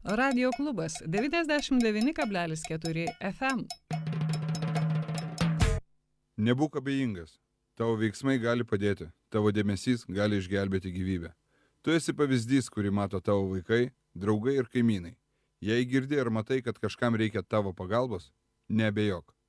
Radio klubas 99,4 FM. Nebūk abejingas. Tavo veiksmai gali padėti. Tavo dėmesys gali išgelbėti gyvybę. Tu esi pavyzdys, kurį mato tavo vaikai, draugai ir kaimynai. Jei girdi ar matai, kad kažkam reikia tavo pagalbos, neabejok.